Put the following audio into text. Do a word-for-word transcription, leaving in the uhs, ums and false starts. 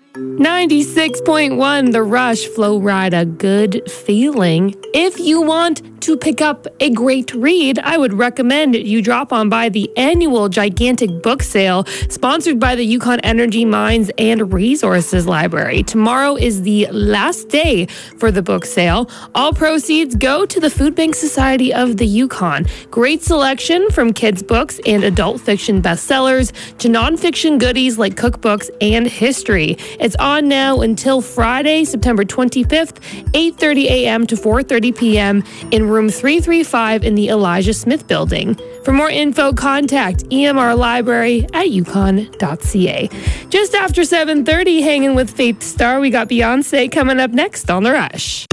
ninety-six point one The Rush, Flow Rida, Good Feeling. If you want to pick up a great read, I would recommend you drop on by the annual gigantic book sale sponsored by the Yukon Energy Mines and Resources Library. Tomorrow is the last day for the book sale. All proceeds go to the Food Bank Society of the Yukon. Great selection from kids' books and adult fiction bestsellers to nonfiction goodies like cookbooks and history. It's on now until Friday, September twenty-fifth, eight thirty a.m. to four thirty p.m. in room three thirty-five in the Elijah Smith Building. For more info, contact E M R Library at yukon dot c a. Just after seven thirty, hanging with Faith Star, we got Beyonce coming up next on The Rush.